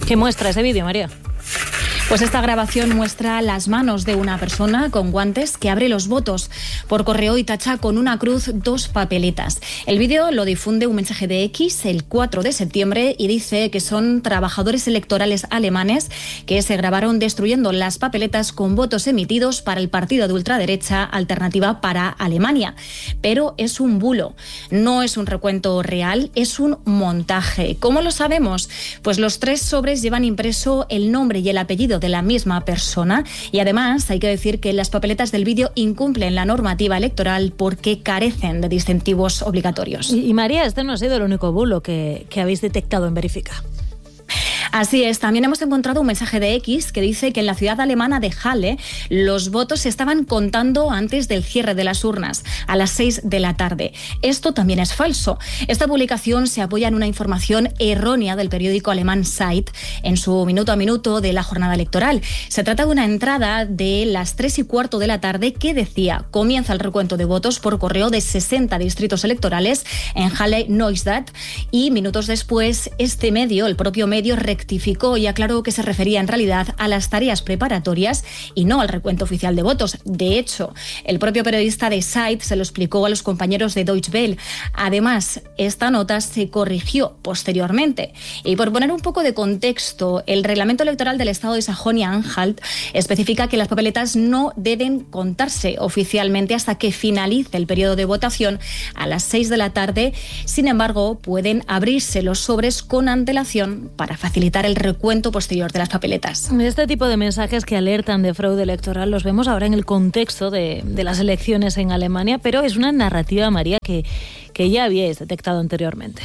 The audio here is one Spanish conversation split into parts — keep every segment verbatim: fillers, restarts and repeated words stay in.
¿Qué muestra ese vídeo, María? Pues esta grabación muestra las manos de una persona con guantes que abre los votos por correo y tacha con una cruz dos papeletas. El vídeo lo difunde un mensaje de X el cuatro de septiembre y dice que son trabajadores electorales alemanes que se grabaron destruyendo las papeletas con votos emitidos para el partido de ultraderecha Alternativa para Alemania. Pero es un bulo, no es un recuento real, es un montaje. ¿Cómo lo sabemos? Pues los tres sobres llevan impreso el nombre y el apellido de la misma persona y además hay que decir que las papeletas del vídeo incumplen la normativa electoral porque carecen de distintivos obligatorios. Y, y María, este no ha sido el único bulo que, que habéis detectado en Verifica. Así es, también hemos encontrado un mensaje de X que dice que en la ciudad alemana de Halle los votos se estaban contando antes del cierre de las urnas, a las seis de la tarde. Esto también es falso. Esta publicación se apoya en una información errónea del periódico alemán Zeit en su minuto a minuto de la jornada electoral. Se trata de una entrada de las tres y cuarto de la tarde que decía: comienza el recuento de votos por correo de sesenta distritos electorales en Halle-Neustadt, y minutos después este medio, el propio medio, rectificó y aclaró que se refería en realidad a las tareas preparatorias y no al recuento oficial de votos. De hecho, el propio periodista de Zeit se lo explicó a los compañeros de Deutsche Welle. Además, esta nota se corrigió posteriormente. Y por poner un poco de contexto, el reglamento electoral del estado de Sajonia-Anhalt especifica que las papeletas no deben contarse oficialmente hasta que finalice el periodo de votación a las seis de la tarde. Sin embargo, pueden abrirse los sobres con antelación para facilitar el recuento posterior de las papeletas. Este tipo de mensajes que alertan de fraude electoral los vemos ahora en el contexto de, de las elecciones en Alemania, pero es una narrativa, María, que, que ya habíais detectado anteriormente.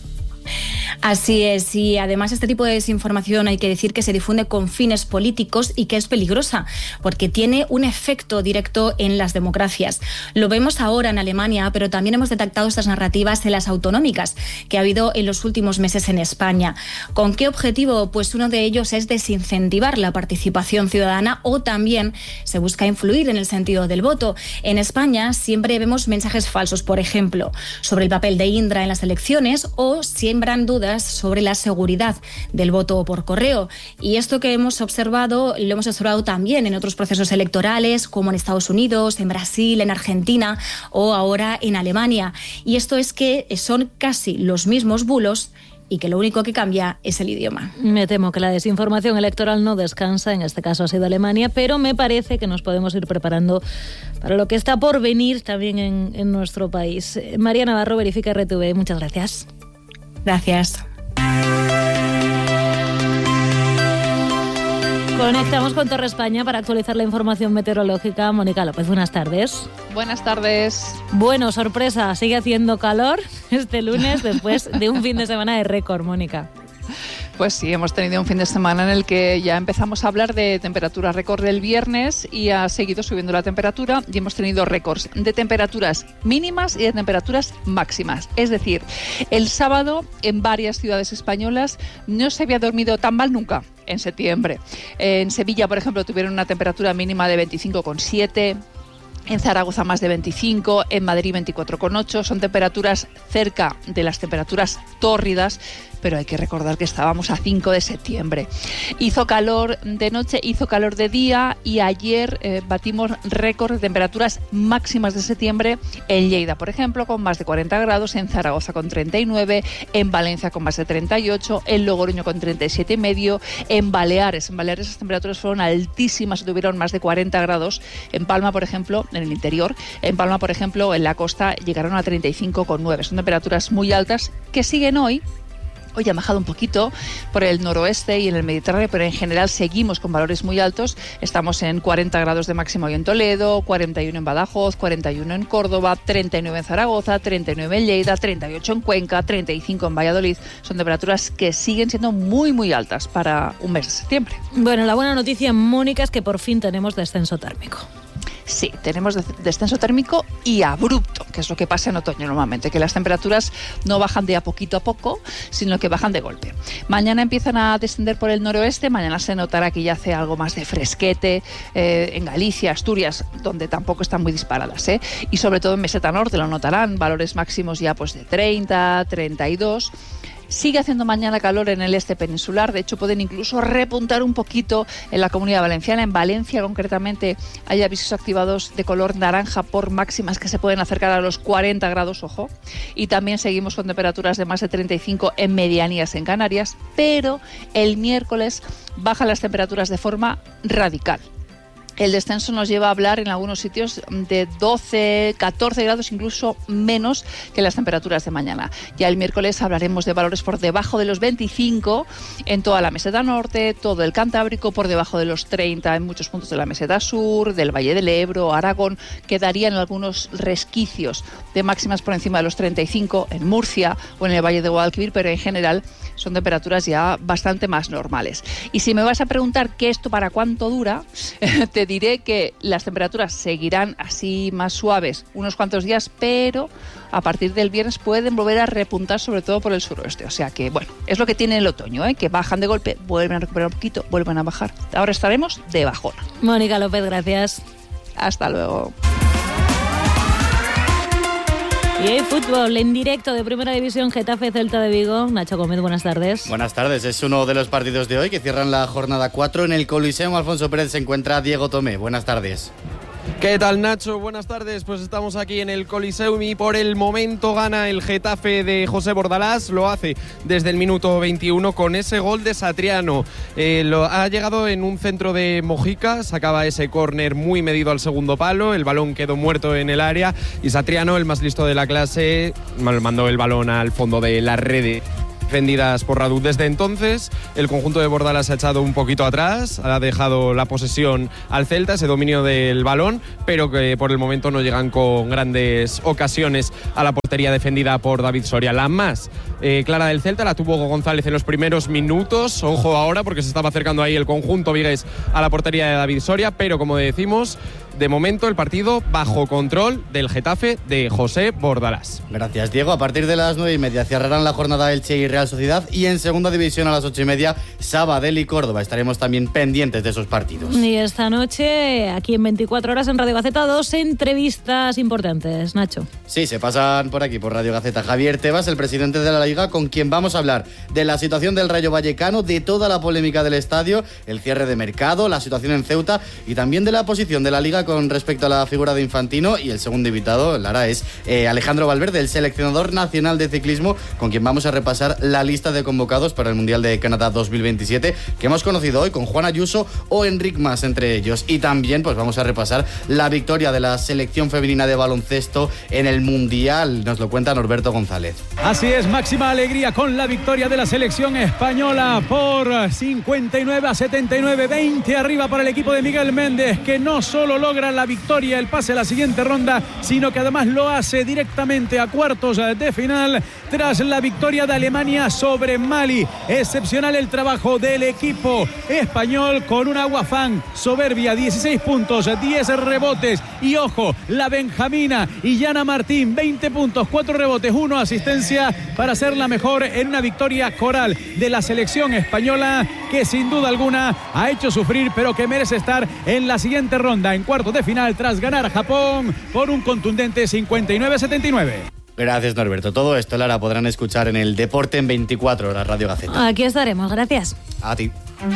Así es, y además este tipo de desinformación hay que decir que se difunde con fines políticos y que es peligrosa porque tiene un efecto directo en las democracias. Lo vemos ahora en Alemania, pero también hemos detectado estas narrativas en las autonómicas que ha habido en los últimos meses en España. ¿Con qué objetivo? Pues uno de ellos es desincentivar la participación ciudadana o también se busca influir en el sentido del voto. En España siempre vemos mensajes falsos, por ejemplo, sobre el papel de Indra en las elecciones, o siembran dudas sobre la seguridad del voto por correo. Y esto que hemos observado, lo hemos observado también en otros procesos electorales, como en Estados Unidos, en Brasil, en Argentina o ahora en Alemania. Y esto es que son casi los mismos bulos y que lo único que cambia es el idioma. Me temo que la desinformación electoral no descansa, en este caso ha sido Alemania, pero me parece que nos podemos ir preparando para lo que está por venir también en, en nuestro país. María Navarro, Verifica R T V, muchas gracias. Gracias. Conectamos con Torre España para actualizar la información meteorológica. Mónica López, buenas tardes. Buenas tardes. Bueno, sorpresa, sigue haciendo calor este lunes después de un fin de semana de récord, Mónica. Pues sí, hemos tenido un fin de semana en el que ya empezamos a hablar de temperatura récord el viernes y ha seguido subiendo la temperatura y hemos tenido récords de temperaturas mínimas y de temperaturas máximas. Es decir, el sábado en varias ciudades españolas no se había dormido tan mal nunca en septiembre. En Sevilla, por ejemplo, tuvieron una temperatura mínima de veinticinco coma siete. En Zaragoza más de veinticinco, en Madrid veinticuatro coma ocho, son temperaturas cerca de las temperaturas tórridas, pero hay que recordar que estábamos a cinco de septiembre. Hizo calor de noche, hizo calor de día y ayer eh, batimos récord de temperaturas máximas de septiembre en Lleida, por ejemplo, con más de cuarenta grados, en Zaragoza con treinta y nueve, en Valencia con más de treinta y ocho, en Logroño con treinta y siete y medio, en Baleares, en Baleares las temperaturas fueron altísimas, tuvieron más de cuarenta grados, en Palma, por ejemplo, en el interior, en Palma, por ejemplo, en la costa llegaron a treinta y cinco coma nueve. Son temperaturas muy altas que siguen hoy. Hoy ha bajado un poquito por el noroeste y en el Mediterráneo, pero en general seguimos con valores muy altos. Estamos en cuarenta grados de máximo hoy en Toledo, cuarenta y uno en Badajoz, cuarenta y uno en Córdoba, treinta y nueve en Zaragoza, treinta y nueve en Lleida, treinta y ocho en Cuenca, treinta y cinco en Valladolid. Son temperaturas que siguen siendo muy, muy altas para un mes de septiembre. Bueno, la buena noticia, Mónica, es que por fin tenemos descenso térmico. Sí, tenemos descenso térmico y abrupto, que es lo que pasa en otoño normalmente, que las temperaturas no bajan de a poquito a poco, sino que bajan de golpe. Mañana empiezan a descender por el noroeste, mañana se notará que ya hace algo más de fresquete eh, en Galicia, Asturias, donde tampoco están muy disparadas, ¿eh? Y sobre todo en Meseta Norte lo notarán, valores máximos ya pues de treinta, treinta y dos. Sigue haciendo mañana calor en el este peninsular, de hecho pueden incluso repuntar un poquito en la Comunidad Valenciana. En Valencia concretamente hay avisos activados de color naranja por máximas que se pueden acercar a los cuarenta grados, ojo. Y también seguimos con temperaturas de más de treinta y cinco en medianías en Canarias, pero el miércoles bajan las temperaturas de forma radical. El descenso nos lleva a hablar en algunos sitios de doce, catorce grados, incluso menos que las temperaturas de mañana. Ya el miércoles hablaremos de valores por debajo de los veinticinco en toda la meseta norte, todo el Cantábrico, por debajo de los treinta en muchos puntos de la meseta sur, del Valle del Ebro, Aragón. Quedarían algunos resquicios de máximas por encima de los treinta y cinco en Murcia o en el Valle de Guadalquivir, pero en general son temperaturas ya bastante más normales. Y si me vas a preguntar que esto para cuánto dura, te diré que las temperaturas seguirán así más suaves unos cuantos días, pero a partir del viernes pueden volver a repuntar, sobre todo por el suroeste. O sea que, bueno, es lo que tiene el otoño, ¿eh? Que bajan de golpe, vuelven a recuperar un poquito, vuelven a bajar. Ahora estaremos de bajona. Mónica López, gracias. Hasta luego. Y hay fútbol en directo de Primera División, Getafe Celta de Vigo. Nacho Gómez, buenas tardes. Buenas tardes, es uno de los partidos de hoy que cierran la jornada cuatro. En el Coliseum Alfonso Pérez se encuentra Diego Tomé. Buenas tardes. ¿Qué tal, Nacho? Buenas tardes. Pues estamos aquí en el Coliseum y por el momento gana el Getafe de José Bordalás. Lo hace desde el minuto veintiuno con ese gol de Satriano. Eh, lo, ha llegado en un centro de Mojica, sacaba ese córner muy medido al segundo palo, el balón quedó muerto en el área y Satriano, el más listo de la clase, mandó el balón al fondo de la red. Defendidas por Radu. Desde entonces, el conjunto de Bordalás se ha echado un poquito atrás, ha dejado la posesión al Celta, ese dominio del balón, pero que por el momento no llegan con grandes ocasiones a la portería defendida por David Soria. La más eh, clara del Celta la tuvo González en los primeros minutos, ojo ahora porque se estaba acercando ahí el conjunto vigués a la portería de David Soria, pero como decimos, de momento el partido bajo control del Getafe de José Bordalás. Gracias, Diego. A partir de las nueve y media cerrarán la jornada Elche y Real Sociedad, y en segunda división a las ocho y media Sabadell y Córdoba. Estaremos también pendientes de esos partidos. Y esta noche aquí en veinticuatro horas en Radio Gaceta, dos entrevistas importantes, Nacho. Sí, se pasan por aquí por Radio Gaceta. Javier Tebas, el presidente de la Liga, con quien vamos a hablar de la situación del Rayo Vallecano, de toda la polémica del estadio, el cierre de mercado, la situación en Ceuta y también de la posición de la Liga con respecto a la figura de Infantino. Y el segundo invitado, Lara, es eh, Alejandro Valverde, el seleccionador nacional de ciclismo, con quien vamos a repasar la lista de convocados para el Mundial de Canadá dos mil veintisiete, que hemos conocido hoy con Juan Ayuso o Enric Mas entre ellos. Y también pues vamos a repasar la victoria de la selección femenina de baloncesto en el Mundial. Nos lo cuenta Norberto González. Así es, máxima alegría con la victoria de la selección española por cincuenta y nueve a setenta y nueve, veinte arriba para el equipo de Miguel Méndez, que no solo logra la victoria, el pase a la siguiente ronda, sino que además lo hace directamente a cuartos de final tras la victoria de Alemania sobre Mali. Excepcional el trabajo del equipo español con un Aguafán soberbia, dieciséis puntos, diez rebotes y ojo, la benjamina y Yana Martín, veinte puntos, cuatro rebotes, una asistencia para ser la mejor en una victoria coral de la selección española, que sin duda alguna ha hecho sufrir, pero que merece estar en la siguiente ronda, en cuartos de final, tras ganar a Japón por un contundente cincuenta y nueve a setenta y nueve. Gracias, Norberto. Todo esto, Lara, podrán escuchar en el Deporte en veinticuatro horas, Radio Gaceta. Aquí estaremos, gracias. A ti.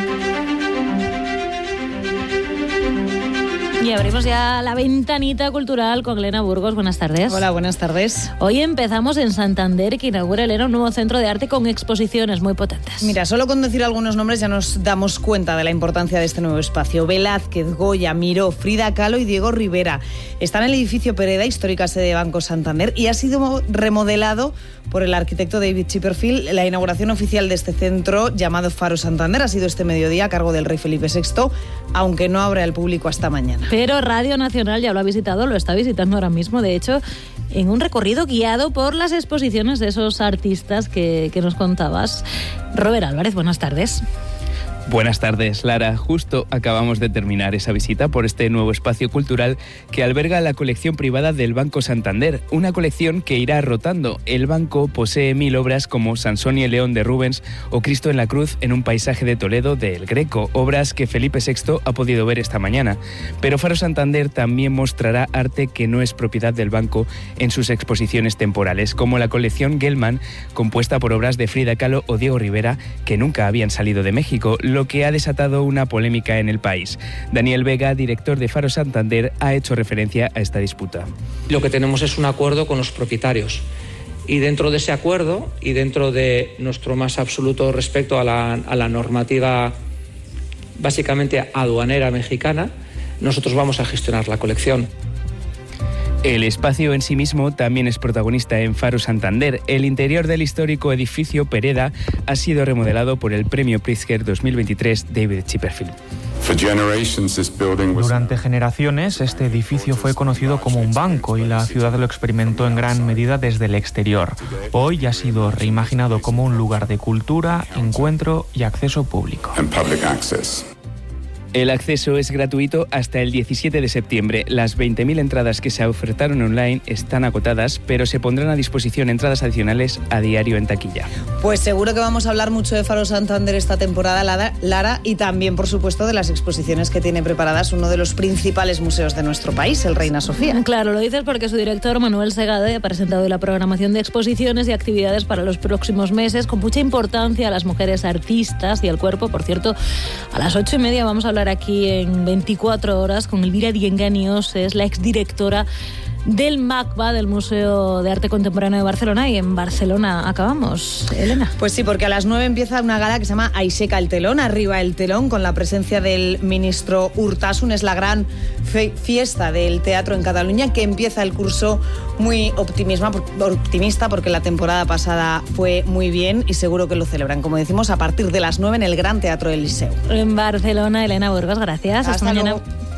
Y abrimos ya la ventanita cultural con Elena Burgos. Buenas tardes. Hola, buenas tardes. Hoy empezamos en Santander, que inaugura Elena un nuevo centro de arte con exposiciones muy potentes. Mira, solo con decir algunos nombres ya nos damos cuenta de la importancia de este nuevo espacio. Velázquez, Goya, Miró, Frida Kahlo y Diego Rivera. Está en el edificio Pereda, histórica sede de Banco Santander, y ha sido remodelado por el arquitecto David Chipperfield. La inauguración oficial de este centro, llamado Faro Santander, ha sido este mediodía a cargo del rey Felipe sexto, aunque no abre al público hasta mañana. Pero Radio Nacional ya lo ha visitado, lo está visitando ahora mismo, de hecho, en un recorrido guiado por las exposiciones de esos artistas que, que nos contabas. Robert Álvarez, buenas tardes. Buenas tardes, Lara. Justo acabamos de terminar esa visita por este nuevo espacio cultural que alberga la colección privada del Banco Santander, una colección que irá rotando. El banco posee mil obras como Sansón y el León de Rubens o Cristo en la Cruz en un paisaje de Toledo de El Greco, obras que Felipe sexto ha podido ver esta mañana. Pero Faro Santander también mostrará arte que no es propiedad del banco en sus exposiciones temporales, como la colección Gelman, compuesta por obras de Frida Kahlo o Diego Rivera, que nunca habían salido de México, lo que ha desatado una polémica en el país. Daniel Vega, director de Faro Santander, ha hecho referencia a esta disputa. Lo que tenemos es un acuerdo con los propietarios y dentro de ese acuerdo y dentro de nuestro más absoluto respeto a la, a la normativa básicamente aduanera mexicana, nosotros vamos a gestionar la colección. El espacio en sí mismo también es protagonista en Faro Santander. El interior del histórico edificio Pereda ha sido remodelado por el Premio Pritzker dos mil veintitrés David Chipperfield. Durante generaciones, este edificio fue conocido como un banco y la ciudad lo experimentó en gran medida desde el exterior. Hoy ha sido reimaginado como un lugar de cultura, encuentro y acceso público. El acceso es gratuito hasta el diecisiete de septiembre. Las veinte mil entradas que se ofertaron online están agotadas, pero se pondrán a disposición entradas adicionales a diario en taquilla. Pues seguro que vamos a hablar mucho de Faro Santander esta temporada, Lara, y también, por supuesto, de las exposiciones que tiene preparadas uno de los principales museos de nuestro país, el Reina Sofía. Claro, lo dices porque su director, Manuel Segade, ha presentado la programación de exposiciones y actividades para los próximos meses, con mucha importancia a las mujeres artistas y al cuerpo. Por cierto, a las ocho y media vamos a hablar aquí en veinticuatro horas con Elvira Dienganios, es la exdirectora del MACBA, del Museo de Arte Contemporáneo de Barcelona, y en Barcelona acabamos, Elena. Pues sí, porque a las nueve empieza una gala que se llama Aixeca el telón, arriba el telón, con la presencia del ministro Urtasun. Es la gran fe- fiesta del teatro en Cataluña, que empieza el curso muy optimismo, optimista, porque la temporada pasada fue muy bien y seguro que lo celebran, como decimos, a partir de las nueve en el Gran Teatro del Liceu. En Barcelona, Elena Burgos, gracias. Hasta, Hasta mañana. Luego.